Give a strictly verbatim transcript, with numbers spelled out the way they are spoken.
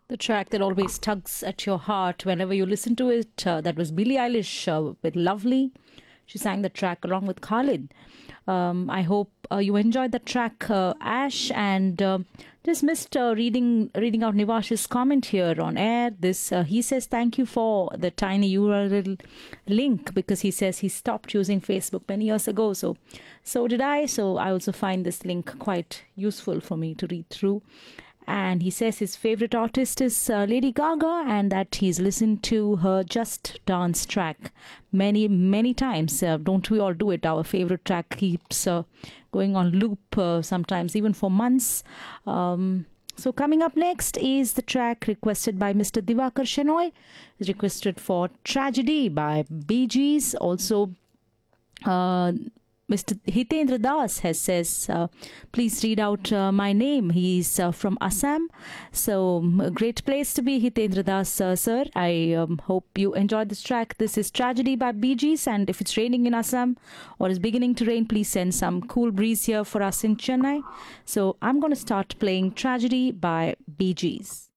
The track that always tugs at your heart whenever you listen to it. Uh, that was Billie Eilish uh, with Lovely. She sang the track along with Khalid. Um, I hope uh, you enjoyed the track, uh, Ash, and uh, just missed uh, reading reading out Nivash's comment here on air. This uh, he says thank you for the tiny U R L link because he says he stopped using Facebook many years ago. So so did I. So I also find this link quite useful for me to read through. And he says his favorite artist is uh, Lady Gaga and that he's listened to her Just Dance track many, many times. Uh, don't we all do it? Our favorite track keeps uh, going on loop, uh, sometimes even for months. Um, so coming up next is the track requested by Mister Divakar Shenoy. It's requested for Tragedy by Bee Gees. Also, uh, Mister Hitendra Das has says, uh, please read out uh, my name. He's uh, from Assam. So, um, a great place to be, Hitendra Das, uh, sir. I um, hope you enjoyed this track. This is Tragedy by Bee Gees. And if it's raining in Assam or is beginning to rain, please send some cool breeze here for us in Chennai. So, I'm going to start playing Tragedy by Bee Gees.